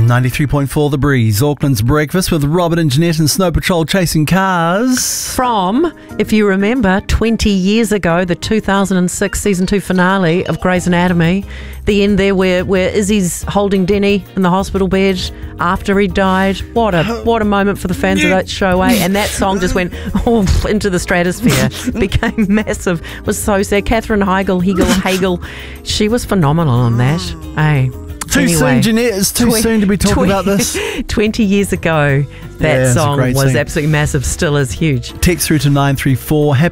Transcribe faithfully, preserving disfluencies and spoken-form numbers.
ninety-three point four The Breeze, Auckland's breakfast with Robin and Jeanette and Snow Patrol chasing cars. From, if you remember, twenty years ago, the two thousand six season two finale of Grey's Anatomy. The end there where, where Izzy's holding Denny in the hospital bed after he died. What a what a moment for the fans of that show, eh? And that song just went oh, into the stratosphere, became massive. Was so sad. Katherine Heigl, Hegel, Hagel, she was phenomenal on that, eh? Too anyway, soon, Jeanette. It's too tw- soon to be talking tw- about this. twenty years ago, that Yeah, song was scene. absolutely massive, still is huge. Text through to nine three four. Happy